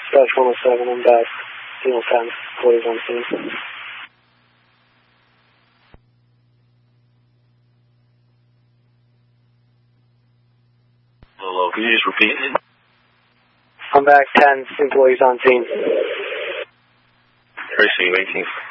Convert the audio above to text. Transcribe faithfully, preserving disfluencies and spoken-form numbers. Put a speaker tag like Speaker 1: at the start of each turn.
Speaker 1: Dispatch one oh seven, I'm back. Signal ten, employees on scene.
Speaker 2: Hello, can you just repeat it?
Speaker 1: I'm back, ten employees on scene.
Speaker 2: Receiving, eighteen.